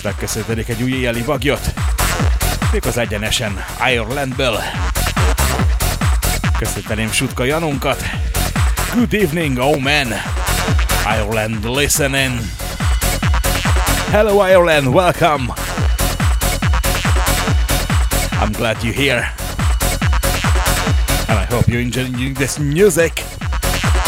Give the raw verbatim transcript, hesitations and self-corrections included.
megköszöntenék egy új éjjeli bagyot. Méghozzá egyenesen Irelandből. Köszönteném Sutka Janunkat. Good evening, oh man. Ireland listening. Hello Ireland, welcome. I'm glad you're here. And I hope you're enjoying this music.